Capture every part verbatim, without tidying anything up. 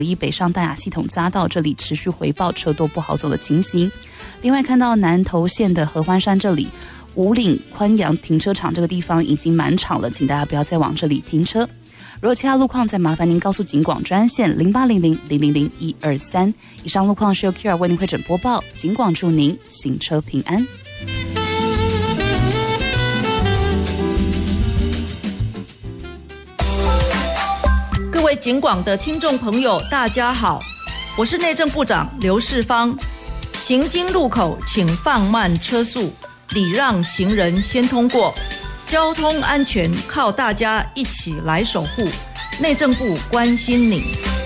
以北上淡雅系统匝道这里持续回报车多不好走的情形。另外看到南投县的合欢山这里五岭宽阳停车场这个地方已经满场了，请大家不要再往这里停车。如果其他路况，再麻烦您告诉警广专线零八零零零零零一二三。以上路况是由 Q R 为您会诊播报，警广祝您行车平安。 各位警广的听众朋友，大家好，我是内政部长刘世芳。行经路口请放慢车速，礼让行人先通过，交通安全靠大家一起来守护。内政部关心你。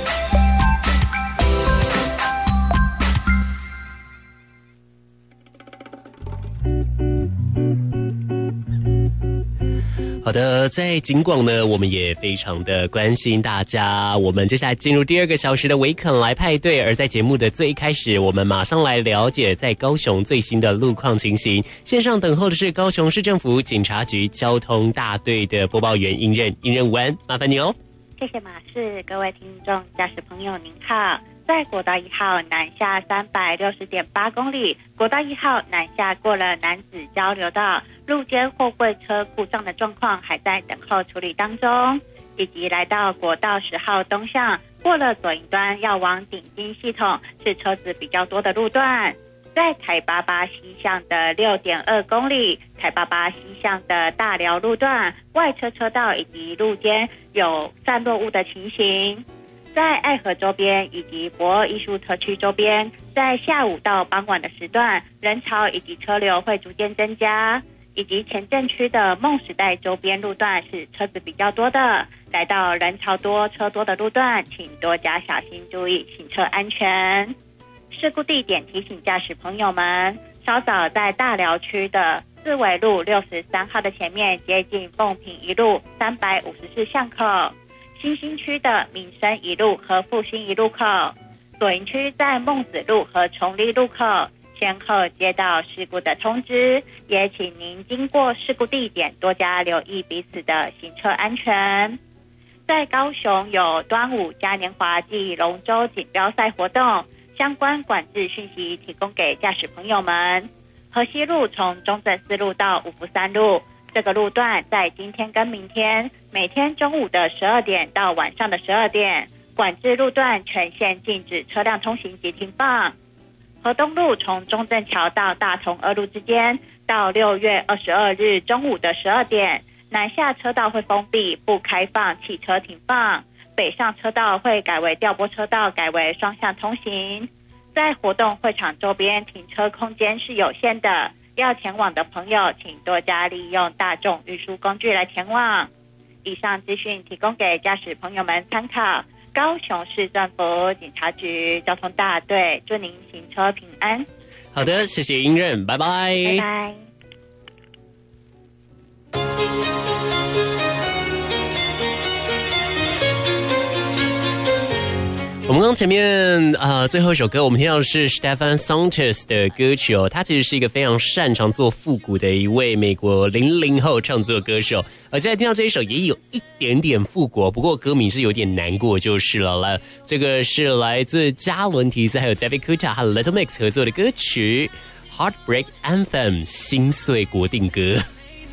好的，在警广呢，我们也非常的关心大家。我们接下来进入第二个小时的维肯来派对，而在节目的最开始，我们马上来了解在高雄最新的路况情形。线上等候的是高雄市政府警察局交通大队的播报员殷任，殷任午安，麻烦你喽。 谢谢马氏，各位听众驾驶朋友您好。在国道一号南下三百六十点八公里，国道一号南下过了南子交流道，路肩货柜车故障的状况还在等候处理当中，以及来到国道十号东向，过了左营端要往顶金系统是车子比较多的路段。在台八八西向的 六点二公里，台八八西向的大寮路段外侧车道以及路肩有散落物的情形。在爱河周边以及博尔艺术特区周边，在下午到傍晚的时段，人潮以及车流会逐渐增加，以及前镇区的梦时代周边路段是车子比较多的，来到人潮多车多的路段，请多加小心注意行车安全。事故地点提醒驾驶朋友们，稍早在大寮区的四维路六十三号的前面，接近凤屏一路三百五十四巷口，新兴区的民生一路和复兴一路口，左营区在孟子路和崇立路口先后接到事故的通知，也请您经过事故地点多加留意彼此的行车安全。在高雄有端午嘉年华暨龙舟锦标赛活动，相关管制讯息提供给驾驶朋友们。河西路从中正四路到五福三路，这个路段在今天跟明天每天中午的十二点到晚上的十二点，管制路段全线禁止车辆通行及停放。河东路从中正桥到大同二路之间，到六月二十二日中午的十二点，南下车道会封闭，不开放汽车停放，北上车道会改为调拨车道，改为双向通行。在活动会场周边停车空间是有限的，要前往的朋友请多加利用大众运输工具来前往。以上资讯提供给驾驶朋友们参考。高雄市政府警察局交通大队祝您行车平安。 好的，谢谢殷任，拜拜。 拜拜。 我们刚前面呃最后一首歌，我们听到的是 Stephen Sanchez 的歌曲哦，他其实是一个非常擅长做复古的一位美国零零后创作歌手，而现在听到这一首也有一点点复古，不过歌名是有点难过就是了啦。这个是来自加伦提斯还有 David Guetta 和 Little Mix 合作的歌曲 Heartbreak Anthem 心碎国定歌。